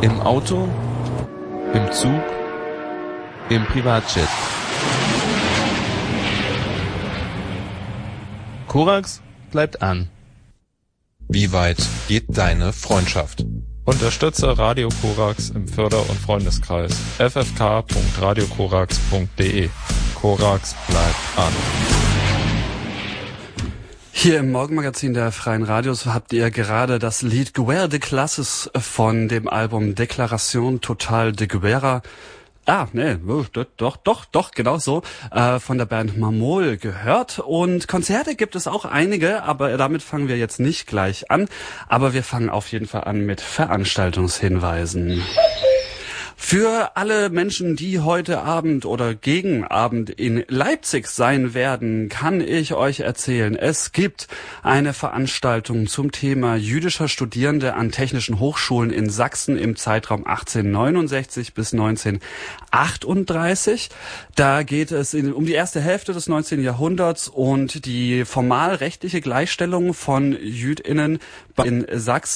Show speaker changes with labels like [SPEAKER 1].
[SPEAKER 1] Im Auto, im Zug, im Privatjet. Korax bleibt an.
[SPEAKER 2] Wie weit geht deine Freundschaft?
[SPEAKER 3] Unterstütze Radio Korax im Förder- und Freundeskreis. ffk.radiokorax.de. Korax bleibt an.
[SPEAKER 4] Hier im Morgenmagazin der Freien Radios habt ihr gerade das Lied Guerre de Classes von dem Album Déclaration Totale de Guerre. Doch, genau so, von der Band Mamol gehört. Und Konzerte gibt es auch einige, aber damit fangen wir jetzt nicht gleich an. Aber wir fangen auf jeden Fall an mit Veranstaltungshinweisen. Für alle Menschen, die heute Abend oder gegen Abend in Leipzig sein werden, kann ich euch erzählen, es gibt eine Veranstaltung zum Thema jüdischer Studierende an technischen Hochschulen in Sachsen im Zeitraum 1869 bis 1938. Da geht es um die erste Hälfte des 19. Jahrhunderts und die formal rechtliche Gleichstellung von JüdInnen in Sachsen